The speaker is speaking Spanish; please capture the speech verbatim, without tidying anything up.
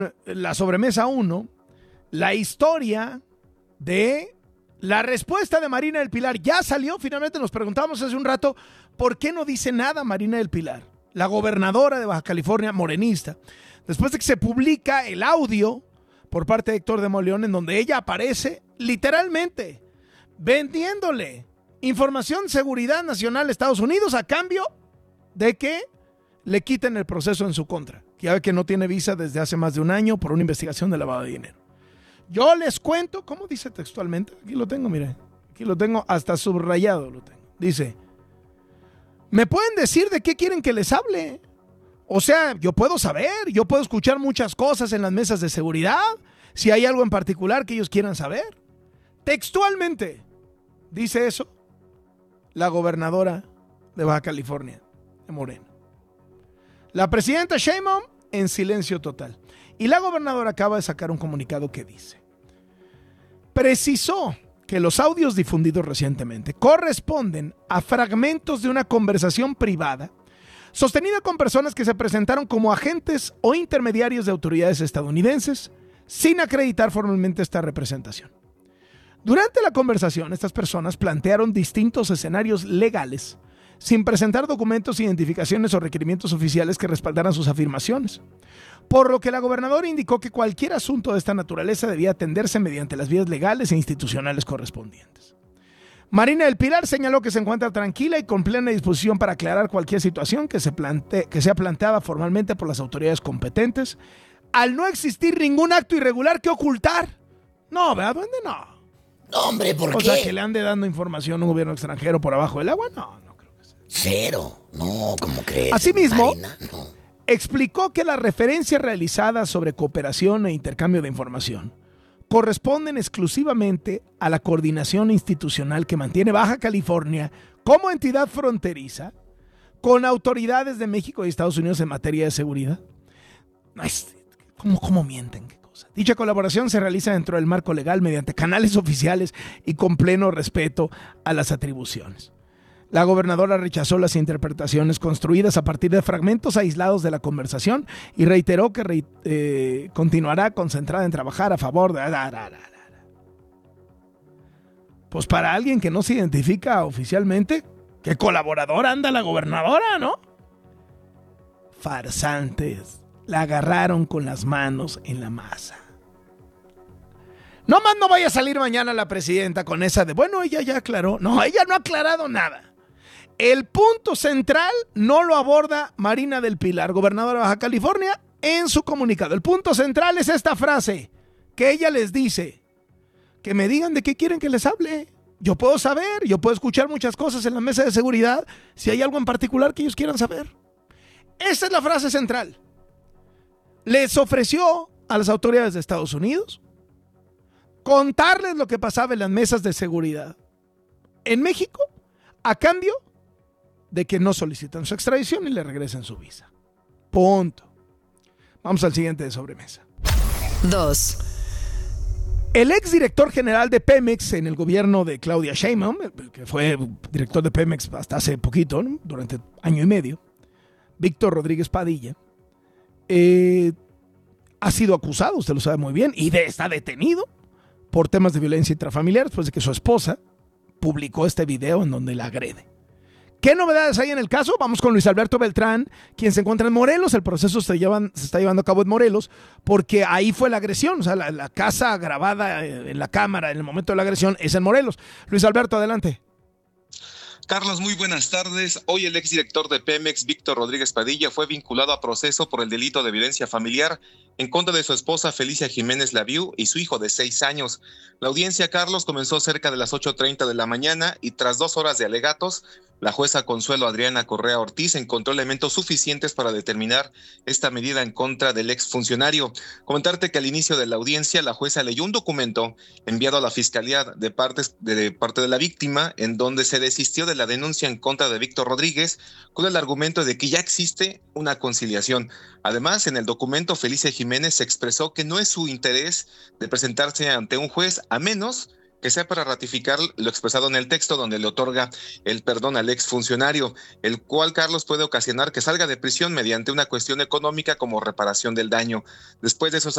la sobremesa uno, la historia de la respuesta de Marina del Pilar. Ya salió, finalmente nos preguntábamos hace un rato, ¿por qué no dice nada Marina del Pilar? La gobernadora de Baja California, morenista. Después de que se publica el audio por parte de Héctor de Mauleón, en donde ella aparece literalmente vendiéndole información de seguridad nacional a Estados Unidos a cambio de que le quiten el proceso en su contra. Ya ve que no tiene visa desde hace más de un año por una investigación de lavado de dinero. Yo les cuento, ¿cómo dice textualmente? Aquí lo tengo, mire. Aquí lo tengo hasta subrayado. Lo tengo. Dice, ¿me pueden decir de qué quieren que les hable? O sea, yo puedo saber, yo puedo escuchar muchas cosas en las mesas de seguridad, si hay algo en particular que ellos quieran saber. Textualmente, dice eso la gobernadora de Baja California, de Morena. La presidenta Sheinbaum en silencio total. Y la gobernadora acaba de sacar un comunicado que dice, precisó que los audios difundidos recientemente corresponden a fragmentos de una conversación privada sostenida con personas que se presentaron como agentes o intermediarios de autoridades estadounidenses sin acreditar formalmente esta representación. Durante la conversación, estas personas plantearon distintos escenarios legales sin presentar documentos, identificaciones o requerimientos oficiales que respaldaran sus afirmaciones, por lo que la gobernadora indicó que cualquier asunto de esta naturaleza debía atenderse mediante las vías legales e institucionales correspondientes. Marina del Pilar señaló que se encuentra tranquila y con plena disposición para aclarar cualquier situación que, se plante, que sea planteada formalmente por las autoridades competentes, al no existir ningún acto irregular que ocultar. No, ¿verdad? ¿Dónde no? No, hombre, ¿por o qué? O sea, que le ande dando información a un gobierno extranjero por abajo del agua, no, no creo que sea. Cero, no, ¿cómo crees? Asimismo, Marina, no. explicó que las referencias realizadas sobre cooperación e intercambio de información corresponden exclusivamente a la coordinación institucional que mantiene Baja California como entidad fronteriza con autoridades de México y Estados Unidos en materia de seguridad. ¿Cómo, cómo mienten? ¿Qué cosa? Dicha colaboración se realiza dentro del marco legal mediante canales oficiales y con pleno respeto a las atribuciones. La gobernadora rechazó las interpretaciones construidas a partir de fragmentos aislados de la conversación y reiteró que re, eh, continuará concentrada en trabajar a favor de... Pues para alguien que no se identifica oficialmente, ¿qué colaboradora anda la gobernadora, no? Farsantes. La agarraron con las manos en la masa. No más no vaya a salir mañana la presidenta con esa de, bueno, ella ya aclaró. No, ella no ha aclarado nada. El punto central no lo aborda Marina del Pilar, gobernadora de Baja California, en su comunicado. El punto central es esta frase que ella les dice, que me digan de qué quieren que les hable. Yo puedo saber, yo puedo escuchar muchas cosas en la mesa de seguridad, si hay algo en particular que ellos quieran saber. Esa es la frase central. Les ofreció a las autoridades de Estados Unidos contarles lo que pasaba en las mesas de seguridad en México a cambio de que no solicitan su extradición y le regresen su visa. Punto. Vamos al siguiente de sobremesa. Dos. El exdirector general de Pemex en el gobierno de Claudia Sheinbaum, que fue director de Pemex hasta hace poquito, ¿no? Durante año y medio, Víctor Rodríguez Padilla, eh, ha sido acusado, usted lo sabe muy bien, y de, está detenido por temas de violencia intrafamiliar después de que su esposa publicó este video en donde la agrede. ¿Qué novedades hay en el caso? Vamos con Luis Alberto Beltrán, quien se encuentra en Morelos. El proceso se, llevan, se está llevando a cabo en Morelos porque ahí fue la agresión. O sea, la, la casa grabada en la cámara en el momento de la agresión es en Morelos. Luis Alberto, adelante. Carlos, muy buenas tardes. Hoy el exdirector de Pemex, Víctor Rodríguez Padilla, fue vinculado a proceso por el delito de violencia familiar en contra de su esposa Felicia Jiménez Laviu y su hijo de seis años. La audiencia, Carlos, comenzó cerca de las ocho treinta de la mañana y tras dos horas de alegatos, la jueza Consuelo Adriana Correa Ortiz encontró elementos suficientes para determinar esta medida en contra del exfuncionario. Comentarte que al inicio de la audiencia, la jueza leyó un documento enviado a la Fiscalía de, partes, de parte de la víctima, en donde se desistió de la denuncia en contra de Víctor Rodríguez con el argumento de que ya existe una conciliación. Además, en el documento, Felicia Jiménez expresó que no es su interés de presentarse ante un juez a menos que sea para ratificar lo expresado en el texto donde le otorga el perdón al exfuncionario, el cual Carlos puede ocasionar que salga de prisión mediante una cuestión económica como reparación del daño. Después de esos